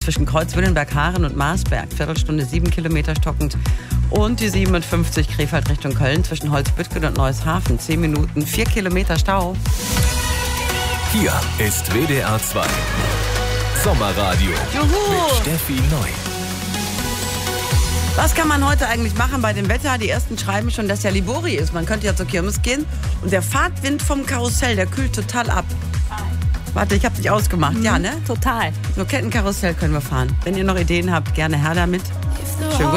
zwischen Kreuzwillenberg-Haaren und Marsberg. Viertelstunde 7 Kilometer stockend. Und die 57 Krefeld Richtung Köln zwischen Holzbütgen und Neueshafen. 10 Minuten, 4 Kilometer Stau. Hier ist WDR 2. Sommerradio. Juhu! Mit Steffi Neu. Was kann man heute eigentlich machen bei dem Wetter? Die ersten schreiben schon, dass ja Libori ist. Man könnte ja zur Kirmes gehen und der Fahrtwind vom Karussell, der kühlt total ab. Warte, ich habe dich ausgemacht. Ja, ne? Total. So Kettenkarussell können wir fahren. Wenn ihr noch Ideen habt, gerne her damit. Schönen guten